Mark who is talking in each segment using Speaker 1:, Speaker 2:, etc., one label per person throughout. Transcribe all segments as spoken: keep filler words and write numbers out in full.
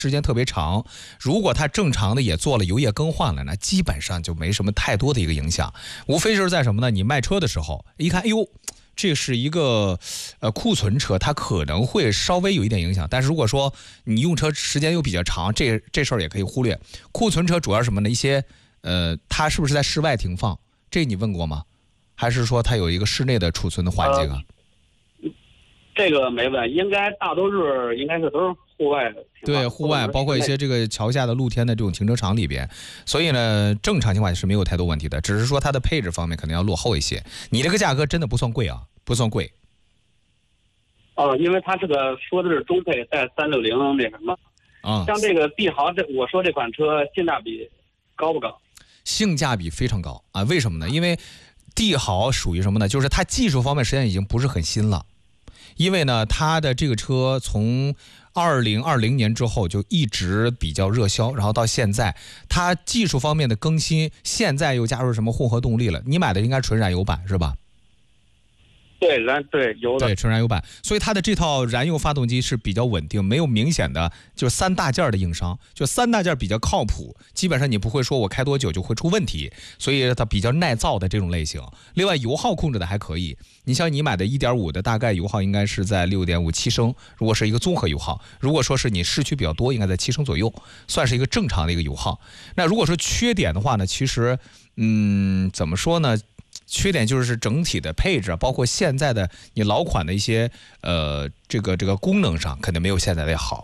Speaker 1: 时间特别长，如果它正常的也做了油液更换了呢，基本上就没什么太多的一个影响，无非就是在什么呢？你卖车的时候一看，哎呦，这是一个呃库存车，它可能会稍微有一点影响。但是如果说你用车时间又比较长，这这事儿也可以忽略。库存车主要是什么呢？一些呃，它是不是在室外停放？这你问过吗？还是说它有一个室内的储存的环境啊？
Speaker 2: 呃、这个没问，应该大多数应该是都是户外的。
Speaker 1: 对，户外包括一些这个桥下的露天的这种停车场里边，所以呢，正常情况下是没有太多问题的，只是说它的配置方面可能要落后一些。你这个价格真的不算贵啊，不算贵。
Speaker 2: 哦，因为它这个说的是中配带三六零那什么啊、嗯，像这个帝豪这，我说这款车性价比高不高？
Speaker 1: 性价比非常高啊！为什么呢？因为帝豪属于什么呢？就是它技术方面实际上已经不是很新了，因为呢，它的这个车从二零二零年之后就一直比较热销，然后到现在，它技术方面的更新，现在又加入什么混合动力了？你买的应该纯燃油版是吧？
Speaker 2: 对，燃对油的，
Speaker 1: 对纯燃油版，所以它的这套燃油发动机是比较稳定，没有明显的就三大件的硬伤，就三大件比较靠谱，基本上你不会说我开多久就会出问题，所以它比较耐造的这种类型。另外油耗控制的还可以，你像你买的 一点五 的，大概油耗应该是在 六点五七升，如果是一个综合油耗，如果说是你市区比较多，应该在七升左右，算是一个正常的一个油耗。那如果说缺点的话呢，其实嗯怎么说呢？缺点就是整体的配置，包括现在的你老款的一些呃这个这个功能上，肯定没有现在的好。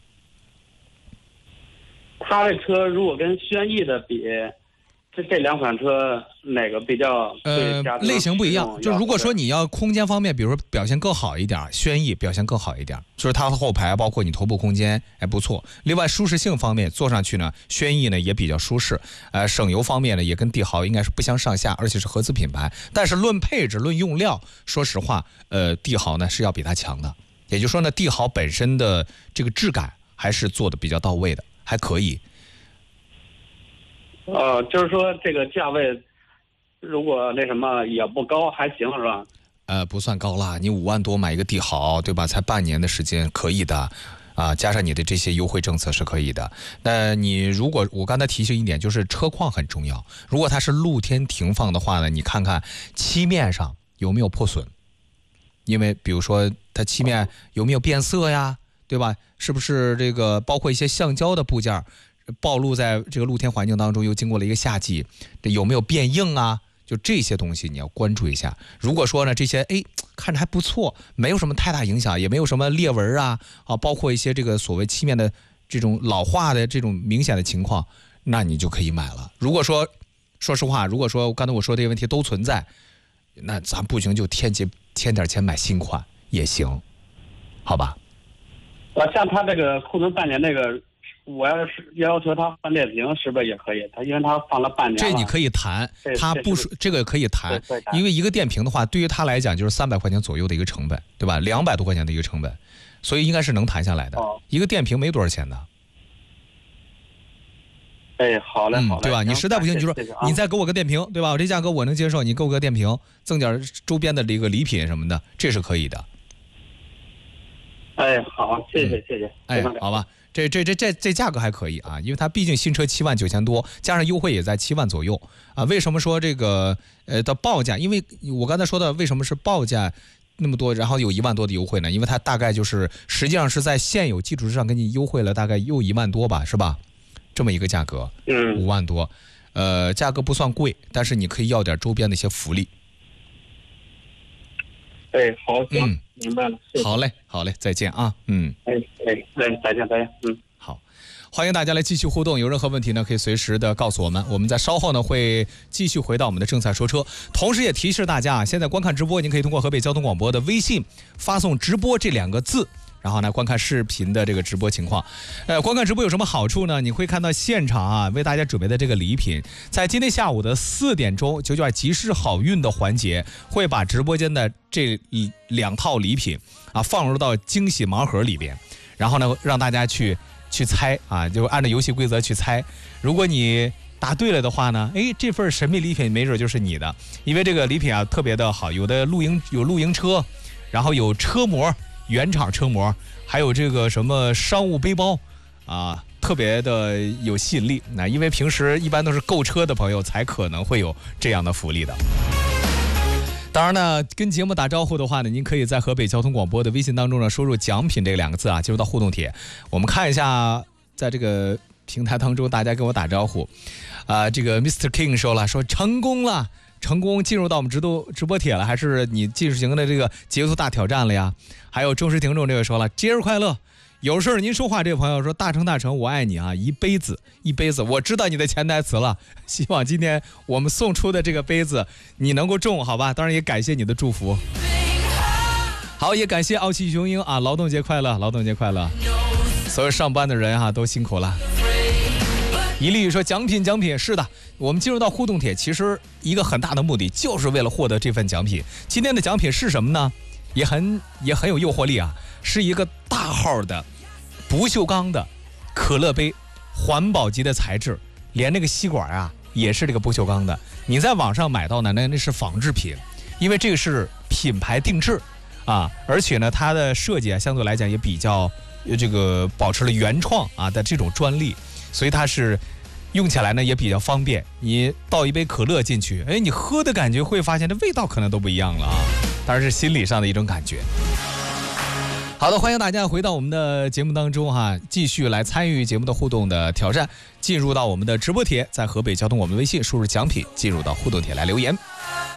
Speaker 2: 它这车如果跟轩逸的比，这这两款车哪个比较？
Speaker 1: 呃，类型不一样。就如果说你要空间方面，比如说表现更好一点，轩逸表现更好一点，就是它后排包括你头部空间还不错。另外舒适性方面，坐上去呢，轩逸呢也比较舒适。呃，省油方面呢，也跟帝豪应该是不相上下，而且是合资品牌。但是论配置、论用料，说实话，呃，帝豪呢是要比它强的。也就是说呢，帝豪本身的这个质感还是做的比较到位的，还可以。
Speaker 2: 呃，就是说这个价位，如果那什么也不高，还行是吧？
Speaker 1: 呃，不算高啦，你五万多买一个帝豪，对吧？才半年的时间，可以的，啊，加上你的这些优惠政策是可以的。那你如果我刚才提醒一点，就是车况很重要。如果它是露天停放的话呢，你看看漆面上有没有破损，因为比如说它漆面有没有变色呀，对吧？是不是这个包括一些橡胶的部件暴露在这个露天环境当中，又经过了一个夏季，这有没有变硬啊？就这些东西你要关注一下。如果说呢这些哎看着还不错，没有什么太大影响，也没有什么裂纹啊啊，包括一些这个所谓漆面的这种老化的这种明显的情况，那你就可以买了。如果说说实话，如果说刚才我说这些问题都存在，那咱不行就添几添点钱买新款也行，好吧？
Speaker 2: 啊，像他这个库存半年那个。我要是要求他换电瓶，是不是也可以？他因为他放了半年了，
Speaker 1: 这你可以谈，他不说这个可以谈，因为一个电瓶的话，对于他来讲就是三百块钱左右的一个成本，对吧？两百多块钱的一个成本，所以应该是能谈下来的。哦、一个电瓶没多少钱的。
Speaker 2: 哎，好嘞，好嘞，
Speaker 1: 对吧？你实在不行，你就说你再给我个电瓶，对吧？我这价格我能接受，你给我个电瓶，赠点周边的这个礼品什么的，这是可以的。
Speaker 2: 哎，好，谢谢，谢谢。
Speaker 1: 哎，好吧。这这这这这价格还可以啊，因为它毕竟新车七万九千多，加上优惠也在七万左右啊。为什么说这个呃的报价？因为我刚才说的为什么是报价那么多，然后有一万多的优惠呢？因为它大概就是实际上是在现有基础之上给你优惠了大概又一万多吧，是吧？这么一个价格，
Speaker 2: 嗯，
Speaker 1: 五万多，呃，价格不算贵，但是你可以要点周边的一些福利。
Speaker 2: 哎，好，行，嗯、明白了。
Speaker 1: 好嘞，好嘞，再见啊，嗯。
Speaker 2: 哎哎哎，再见再见，嗯，
Speaker 1: 好，欢迎大家来继续互动，有任何问题呢，可以随时的告诉我们，我们在稍后呢会继续回到我们的正在说车，同时也提示大家啊，现在观看直播，您可以通过河北交通广播的微信发送直播这两个字。然后呢，观看视频的这个直播情况，呃，观看直播有什么好处呢？你会看到现场啊，为大家准备的这个礼品，在今天下午的四点钟，九九集市好运的环节，会把直播间的这两套礼品啊放入到惊喜盲盒里边，然后呢，让大家去去猜啊，就按照游戏规则去猜。如果你答对了的话呢，哎，这份神秘礼品没准就是你的，因为这个礼品啊特别的好，有的露营有露营车，然后有车模。原厂车模，还有这个什么商务背包， 啊，特别的有吸引力。那因为平时一般都是购车的朋友才可能会有这样的福利的。当然呢，跟节目打招呼的话呢，您可以在河北交通广播的微信当中呢输入奖品这两个字啊，进入到互动帖。我们看一下在这个平台当中大家跟我打招呼啊、呃，这个 mister King 说了，说成功了，成功进入到我们直播直播帖了，还是你技术型的这个截图大挑战了呀？还有忠实听众这位说了，节日快乐，有事儿您说话。这位朋友说，大成大成我爱你啊，一杯子一杯子，我知道你的潜台词了，希望今天我们送出的这个杯子你能够中，好吧？当然也感谢你的祝福。好，也感谢傲气雄鹰啊，劳动节快乐，劳动节快乐，所有上班的人哈、啊、都辛苦了。一粒说奖品奖品，是的，我们进入到互动帖，其实一个很大的目的就是为了获得这份奖品。今天的奖品是什么呢？也很也很有诱惑力啊，是一个大号的不锈钢的可乐杯，环保级的材质，连那个吸管啊也是这个不锈钢的。你在网上买到呢，那那是仿制品，因为这个是品牌定制啊，而且呢它的设计啊相对来讲也比较这个保持了原创啊的这种专利。所以它是用起来呢也比较方便，你倒一杯可乐进去，哎，你喝的感觉会发现这味道可能都不一样了啊，当然是心理上的一种感觉。好的，欢迎大家回到我们的节目当中哈，继续来参与节目的互动的挑战，进入到我们的直播帖，在河北交通我们微信输入奖品，进入到互动帖来留言。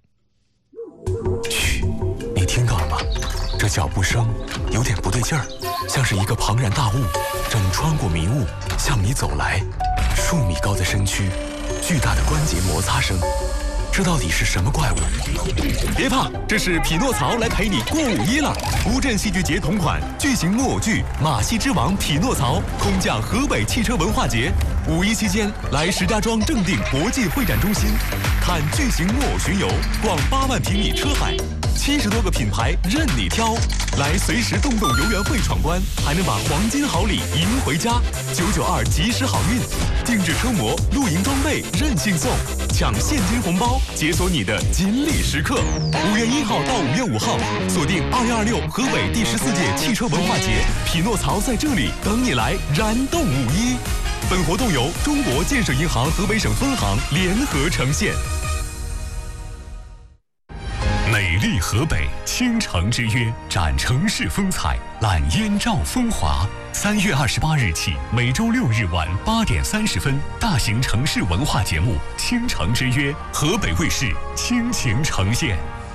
Speaker 3: 嘘，你听到了吗？这脚步声有点不对劲儿，像是一个庞然大物正穿过迷雾向你走来，数米高的身躯，巨大的关节摩擦声，这到底是什么怪物？别怕，这是匹诺曹来陪你过五一了。乌镇戏剧节同款巨型木偶剧《马戏之王匹诺曹》空降河北汽车文化节，五一期间来石家庄正定国际会展中心看巨型木偶巡游，逛八万平米车海。七十多个品牌任你挑，来随时动动游园会闯关，还能把黄金好礼赢回家。九九二及时好运，定制车模、露营装备任性送，抢现金红包，解锁你的锦鲤时刻。五月一号到五月五号，锁定二零二六河北第十四届汽车文化节，匹诺曹在这里等你来燃动五一。本活动由中国建设银行河北省分行联合呈现。美丽河北，倾城之约，展城市风采，揽燕赵风华。三月二十八日起，每周六日晚八点三十分，大型城市文化节目《倾城之约》，河北卫视倾情呈现。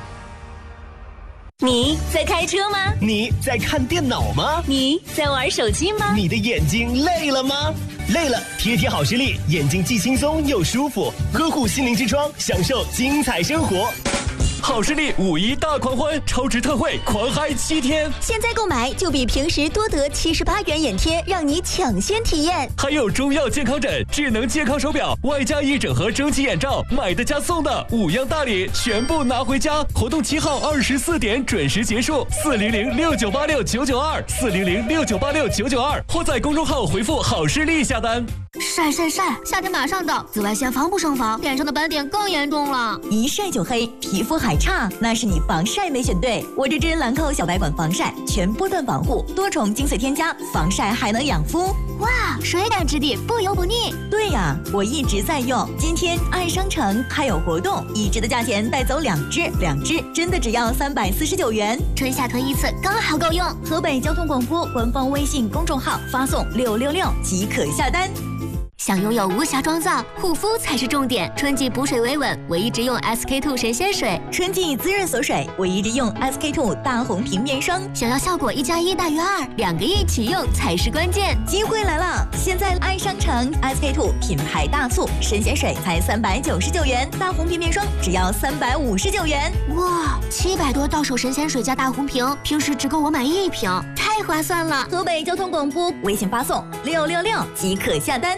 Speaker 4: 你在开车吗？
Speaker 5: 你在看电脑吗？
Speaker 4: 你在玩手机吗？
Speaker 5: 你的眼睛累了吗？累了，贴贴好视力，眼睛既轻松又舒服，呵护心灵之窗，享受精彩生活。好视力五一大狂欢，超值特惠，狂嗨七天！
Speaker 4: 现在购买就比平时多得七十八元眼贴，让你抢先体验。
Speaker 5: 还有中药健康枕、智能健康手表，外加一整盒蒸汽眼罩，买的加送的，五样大礼全部拿回家。活动七号二十四点准时结束，四零零六九八六九九二，四零零六九八六九九二，或在公众号回复好视力下单。
Speaker 6: 晒晒晒！夏天马上到，紫外线防不胜防，脸上的斑点更严重了。
Speaker 4: 一晒就黑，皮肤还差，那是你防晒没选对。我这支兰蔻小白管防晒，全波段防护，多重精粹添加，防晒还能养肤。
Speaker 6: 哇，水感质地，不油不腻。
Speaker 4: 对呀，我一直在用。今天爱商城还有活动，一支的价钱带走两支，两支真的只要三百四十九元，
Speaker 6: 春夏囤一次刚好够用。
Speaker 4: 河北交通广播官方微信公众号发送六六六即可下单。
Speaker 6: 想拥有无瑕妆造，护肤才是重点。春季补水维稳，我一直用 S K two 神仙水；
Speaker 4: 春季滋润锁水，我一直用 S K two 大红瓶面霜。
Speaker 6: 想要效果一加一大于二，两个一起用才是关键。
Speaker 4: 机会来了！现在爱商城 S K two 品牌大促，神仙水才三百九十九元，大红瓶面霜只要三百五十九元。
Speaker 6: 哇，七百多到手神仙水加大红瓶，平时只够我买一瓶，太划算了！
Speaker 4: 河北交通广播微信发送六六六即可下单。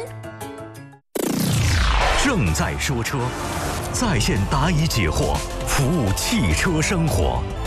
Speaker 3: 正在说车，在线答疑解惑，服务汽车生活。